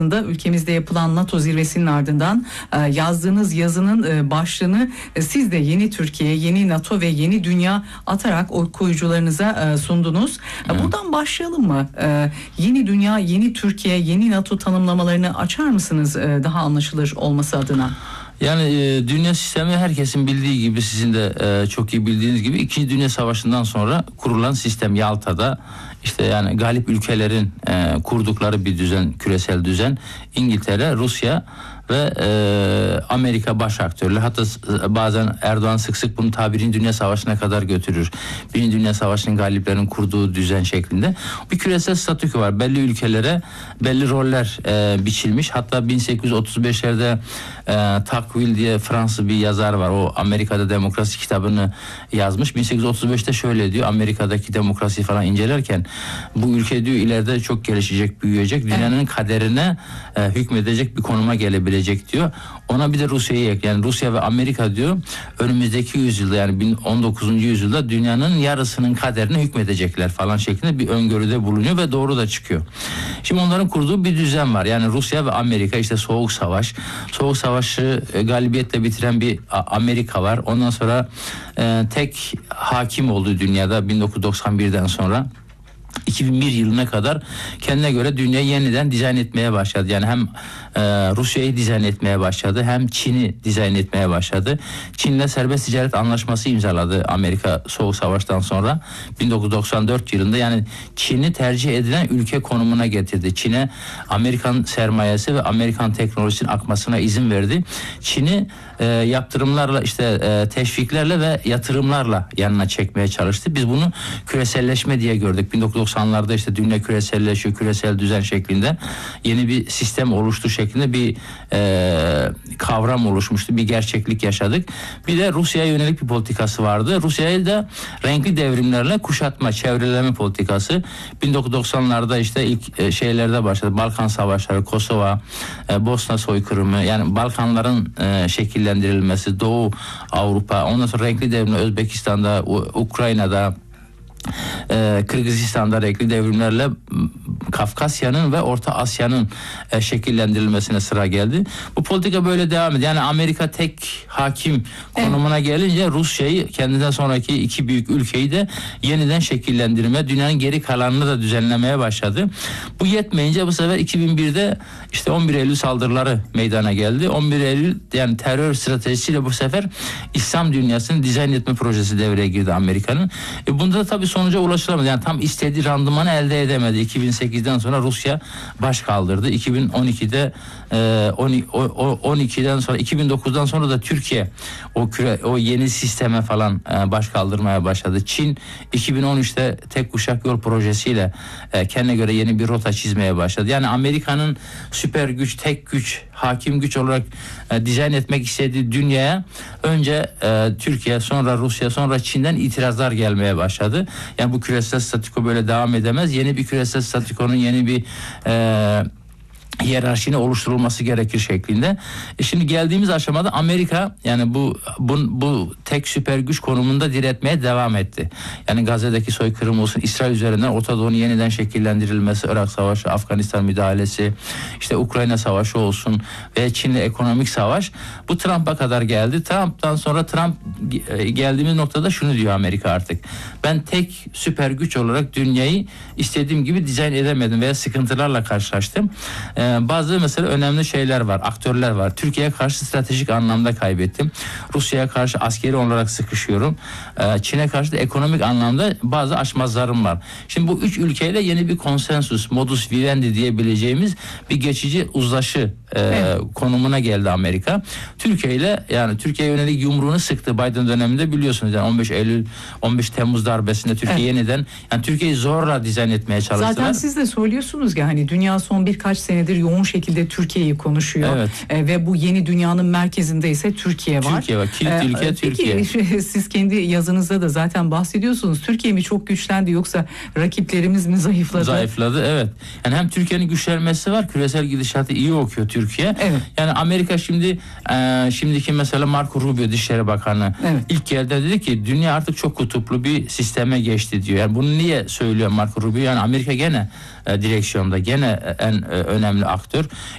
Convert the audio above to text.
ülkemizde yapılan NATO zirvesinin ardından yazdığınız yazının başlığını siz de yeni Türkiye, yeni NATO ve yeni dünya atarak okuyucularınıza sundunuz. Buradan başlayalım mı? Yeni dünya, yeni Türkiye, yeni NATO tanımlamalarını açar mısınız daha anlaşılır olması adına? Yani dünya sistemi herkesin bildiği gibi, sizin de çok iyi bildiğiniz gibi 2. Dünya Savaşı'ndan sonra kurulan sistem, Yalta'da işte yani galip ülkelerin kurdukları bir düzen, küresel düzen. İngiltere, Rusya ve Amerika baş aktörler. Hatta bazen Erdoğan sık sık bunu Birinci Dünya Savaşı'na kadar götürür. Birinci Dünya Savaşı'nın galiplerinin kurduğu düzen şeklinde. Bir küresel statükü var. Belli ülkelere belli roller biçilmiş. Hatta 1835'lerde Tocqueville diye Fransız bir yazar var. O Amerika'da Demokrasi kitabını yazmış. 1835'te şöyle diyor. Amerika'daki demokrasi falan incelerken, bu ülke diyor ileride çok gelişecek, büyüyecek. Dünyanın kaderine hükmedecek bir konuma gelebilecek diyor. Ona bir de Rusya'yı ekleyen, yani Rusya ve Amerika diyor önümüzdeki yüzyılda, yani 19. yüzyılda dünyanın yarısının kaderine hükmedecekler falan şeklinde bir öngörüde bulunuyor ve doğru da çıkıyor. Şimdi onların kurduğu bir düzen var. Yani Rusya ve Amerika, işte Soğuk Savaş. Soğuk Savaş'ı galibiyetle bitiren bir Amerika var. Ondan sonra tek hakim olduğu dünyada 1991'den sonra 2001 yılına kadar kendine göre dünyayı yeniden dizayn etmeye başladı. Yani hem Rusya'yı dizayn etmeye başladı, hem Çin'i dizayn etmeye başladı. Çin'le serbest ticaret anlaşması imzaladı Amerika Soğuk Savaş'tan sonra 1994 yılında. Yani Çin'i tercih edilen ülke konumuna getirdi. Çin'e Amerikan sermayesi ve Amerikan teknolojisinin akmasına izin verdi. Çin'i yaptırımlarla, işte teşviklerle ve yatırımlarla yanına çekmeye çalıştı. Biz bunu küreselleşme diye gördük. 1990'larda işte dünya küreselleşiyor, küresel düzen şeklinde yeni bir sistem oluştu şeklinde bir kavram oluşmuştu. Bir gerçeklik yaşadık. Bir de Rusya'ya yönelik bir politikası vardı. Rusya'yı da renkli devrimlerle kuşatma, çevreleme politikası. 1990'larda işte ilk şeylerde başladı. Balkan Savaşları, Kosova, Bosna soykırımı, yani Balkanların şekillendirilmesi, Doğu Avrupa, ondan sonra renkli devrimler Özbekistan'da, Ukrayna'da, Kırgızistan'da renkli devrimlerle Kafkasya'nın ve Orta Asya'nın şekillendirilmesine sıra geldi. Bu politika böyle devam ediyor. Yani Amerika tek hakim konumuna gelince Rusya'yı, kendinden sonraki iki büyük ülkeyi de yeniden şekillendirme, dünyanın geri kalanını da düzenlemeye başladı. Bu yetmeyince bu sefer 2001'de işte 11 Eylül saldırıları meydana geldi. 11 Eylül yani terör stratejisiyle bu sefer İslam dünyasını dizayn etme projesi devreye girdi Amerika'nın. Bunda da tabii sonuca ulaşılamadı. Yani tam istediği randımanı elde edemedi. 2008'den sonra Rusya baş kaldırdı. 2012'de 12'den sonra 2009'dan sonra da Türkiye o yeni sisteme falan baş kaldırmaya başladı. Çin 2013'te tek kuşak yol projesiyle kendine göre yeni bir rota çizmeye başladı. Yani Amerika'nın süper güç, tek güç, hakim güç olarak dizayn etmek istediği dünyaya önce Türkiye, sonra Rusya, sonra Çin'den itirazlar gelmeye başladı. Yani bu küresel statüko böyle devam edemez. Yeni bir küresel statükonun yeni bir hiyerarşinin oluşturulması gerekir şeklinde. Şimdi geldiğimiz aşamada Amerika yani bu tek süper güç konumunda diretmeye devam etti. Yani Gazze'deki soykırım olsun, İsrail üzerinden Orta Doğu'nun yeniden şekillendirilmesi, Irak Savaşı, Afganistan müdahalesi, işte Ukrayna Savaşı olsun ve Çin'le ekonomik savaş, bu Trump'a kadar geldi. Trump'tan sonra geldiğimiz noktada şunu diyor Amerika artık: ben tek süper güç olarak dünyayı istediğim gibi dizayn edemedim veya sıkıntılarla karşılaştım. Bazı mesela önemli şeyler var, aktörler var. Türkiye'ye karşı stratejik anlamda kaybettim. Rusya'ya karşı askeri olarak sıkışıyorum. Çin'e karşı da ekonomik anlamda bazı aşmazlarım var. Şimdi bu üç ülkeyle yeni bir konsensus, modus vivendi diyebileceğimiz bir geçici uzlaşı konumuna geldi Amerika. Türkiye ile, yani Türkiye'ye yönelik yumruğunu sıktı Biden döneminde, biliyorsunuz. Yani 15 Temmuz darbesinde Türkiye yeniden, yani Türkiye'yi zorla dizayn etmeye çalıştılar. Zaten siz de söylüyorsunuz ki hani dünya son birkaç senedir yoğun şekilde Türkiye'yi konuşuyor. Evet. Ve bu yeni dünyanın merkezinde ise Türkiye var. Türkiye var. Kilit ülke Türkiye. Peki siz kendi yazınızda da zaten bahsediyorsunuz. Türkiye mi çok güçlendi yoksa rakiplerimiz mi zayıfladı? Zayıfladı, evet. Yani hem Türkiye'nin güçlenmesi var. Küresel gidişatı iyi okuyor Türkiye. Evet. Yani Amerika şimdiki mesela Marco Rubio Dışişleri Bakanı ilk geldi, dedi ki dünya artık çok kutuplu bir sisteme geçti diyor. Yani bunu niye söylüyor Marco Rubio? Yani Amerika gene direksiyonda, gene en önemli aktör.